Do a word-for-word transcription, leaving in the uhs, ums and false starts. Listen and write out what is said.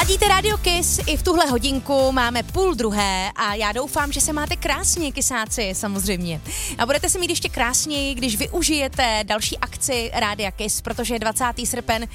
Ladíte Radio Kiss, i v tuhle hodinku máme půl druhé a já doufám, že se máte krásně, kysáci, samozřejmě. A budete se mít ještě krásněji, když využijete další akci Rádia Kiss, protože je dvacátý srpen